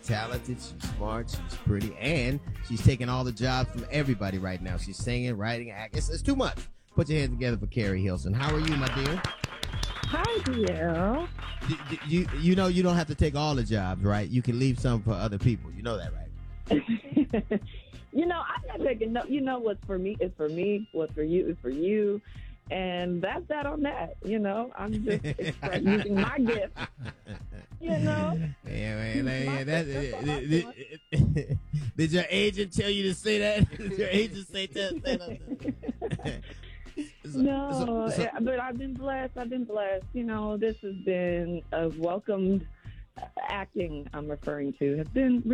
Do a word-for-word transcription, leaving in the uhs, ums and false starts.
talented, she's smart, she's pretty, and she's taking all the jobs from everybody right now. She's singing, writing, acting. It's, it's too much. Put your hands together for Carrie Hilson. How are you, my dear? Hi, dear. You, you, you know you don't have to take all the jobs, right? You can leave some for other people. You know that, right? You know, I'm not taking no. You know, what's for me is for me. What's for you is for you, and that's that on that. You know, I'm just express, using my gift. You know. Yeah, man. Yeah, that, did, did your agent tell you to say that? Did your agent say that? Say that? So, No, so, so, but I've been blessed. I've been blessed. You know, this has been a welcomed acting. I'm referring to has been.